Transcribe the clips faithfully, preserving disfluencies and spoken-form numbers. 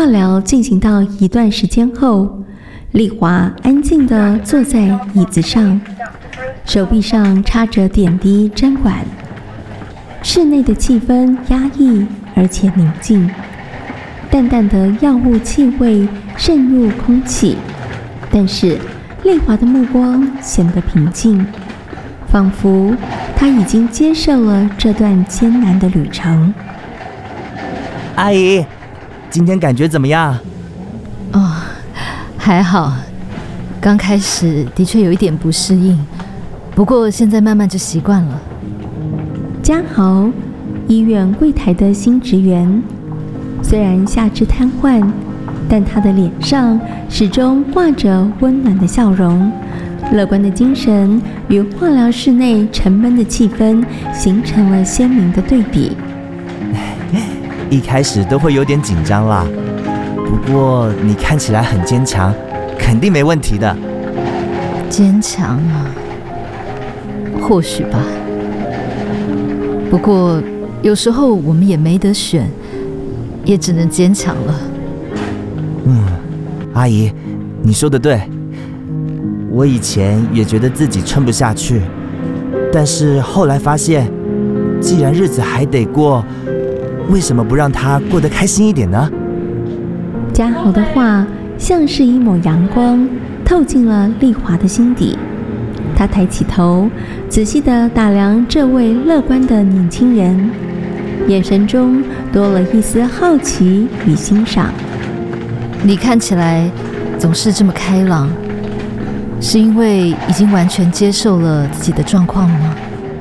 化疗进行到一段时间后，丽华安静地坐在椅子上，手臂上插着点滴针管。室内的气氛压抑而且宁静，淡淡的药物气味渗入空气，但是丽华的目光显得平静，仿佛她已经接受了这段艰难的旅程。 阿姨，今天感觉怎么样？ 哦，还好，刚开始的确有一点不适应，不过现在慢慢就习惯了。 嘉豪，医院柜台的新职员，虽然下肢瘫痪，但他的脸上始终挂着温暖的笑容，乐观的精神与化疗室内沉闷的气氛形成了鲜明的对比。 一开始都会有点紧张啦，不过你看起来很坚强，肯定没问题的。 坚强啊，或许吧。不过有时候我们也没得选，也只能坚强了。 嗯，阿姨，你说的对。我以前也觉得自己撑不下去，但是后来发现，既然日子还得过，为什么不让它过得开心一点呢？ 嘉豪的话像是一抹阳光，透进了丽华的心底。他抬起头，仔细地打量这位乐观的年轻人，眼神中多了一丝好奇与欣赏。 你看起来总是这么开朗，是因为已经完全接受了自己的状况吗？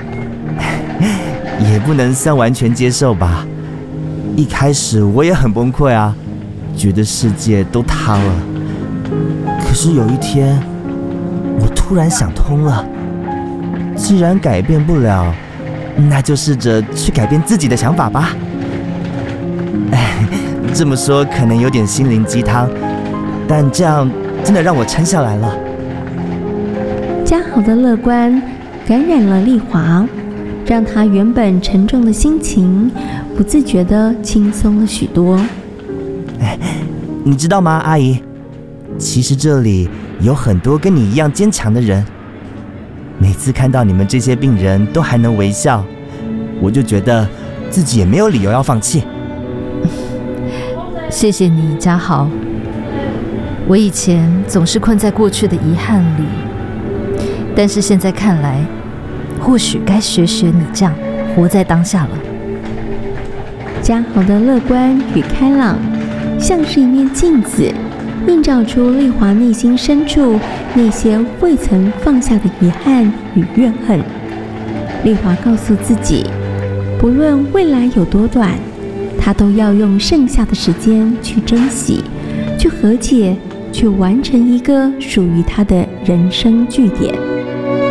也不能算完全接受吧。一开始我也很崩溃啊，觉得世界都塌了。可是有一天，我突然想通了，既然改变不了，那就试着去改变自己的想法吧。哎，这么说可能有点心灵鸡汤，但这样真的让我撑下来了。 嘉豪的乐观感染了丽华，让她原本沉重的心情不自觉地轻松了许多。 哎，你知道吗，阿姨？其实这里有很多跟你一样坚强的人。每次看到你们这些病人都还能微笑，我就觉得自己也没有理由要放弃。 谢谢你，嘉豪。我以前总是困在过去的遗憾里，但是现在看来，或许该学学你这样活在当下了。 嘉豪的乐观与开朗，像是一面镜子，映照出丽华内心深处那些未曾放下的遗憾与怨恨。丽华告诉自己，不论未来有多短，她都要用剩下的时间去珍惜，去和解，去完成一个属于她的人生句点。